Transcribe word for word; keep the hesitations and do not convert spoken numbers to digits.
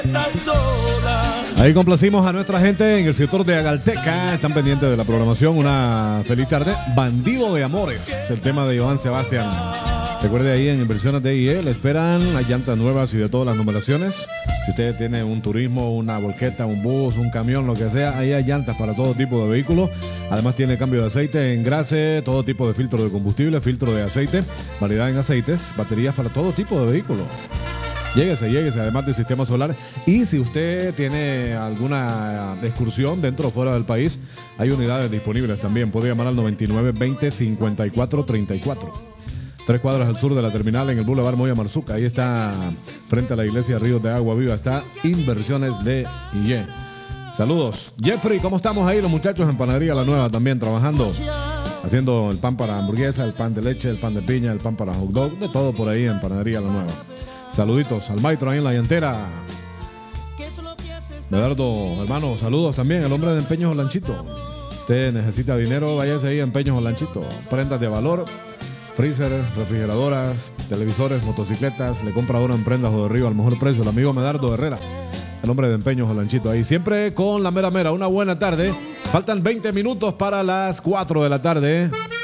Ahí complacimos a nuestra gente en el sector de Agalteca. Están pendientes de la programación. Una feliz tarde. Bandido de Amores, el tema de Joan Sebastián. Recuerde, ahí en Inversiones D I E le esperan las llantas nuevas y de todas las numeraciones. Si usted tiene un turismo, una volqueta, un bus, un camión, lo que sea, ahí hay llantas para todo tipo de vehículos. Además tiene cambio de aceite, engrase, todo tipo de filtro de combustible, filtro de aceite, variedad en aceites, baterías para todo tipo de vehículos. Lléguese, lléguese, además del sistema solar. Y si usted tiene alguna excursión dentro o fuera del país, hay unidades disponibles también. Puede llamar al noventa y nueve veinte cincuenta y cuatro treinta y cuatro. Tres cuadras al sur de la terminal en el Boulevard Moya Marzuca. Ahí está, frente a la iglesia Ríos de Agua Viva, está Inversiones D I E. Saludos. Jeffrey, ¿cómo estamos ahí? Los muchachos en Panadería La Nueva también trabajando, haciendo el pan para hamburguesa, el pan de leche, el pan de piña, el pan para hot dog, de todo por ahí en Panadería La Nueva. Saluditos al maestro ahí en la llantera. Medardo, hermano, saludos también. El hombre de Empeños Olanchito. Usted necesita dinero, váyase ahí a Empeños Olanchito. Prendas de valor, freezer, refrigeradoras, televisores, motocicletas. Le compra ahora en Prendas o de Río al mejor precio. El amigo Medardo Herrera, el hombre de Empeños Olanchito. Ahí siempre con la mera mera. Una buena tarde. Faltan veinte minutos para las cuatro de la tarde.